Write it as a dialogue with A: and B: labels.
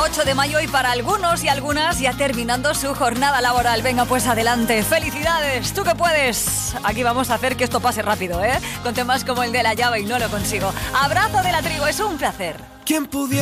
A: 8 de mayo y para algunos y algunas ya terminando su jornada laboral. Venga, pues adelante. ¡Felicidades! ¡Tú que puedes! Aquí vamos a hacer que esto pase rápido, ¿eh? Con temas como el de la llave y no lo consigo. Abrazo de la tribu, es un placer.
B: ¿Quién pudiera